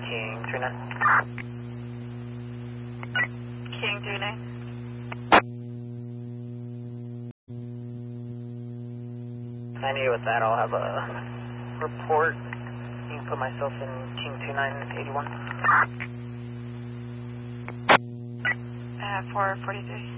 King 39. King 39. I need with that, I'll have a report. You can put myself in King 2981. 443.